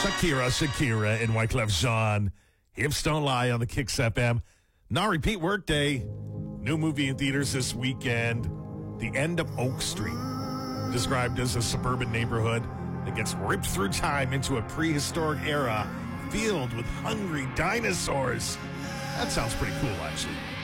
Shakira, and Wyclef Jean. Hips Don't Lie on the Kicks FM. Non-repeat workday. New movie in theaters this weekend. The End of Oak Street. Described as a suburban neighborhood that gets ripped through time into a prehistoric era filled with hungry dinosaurs. That sounds pretty cool, actually.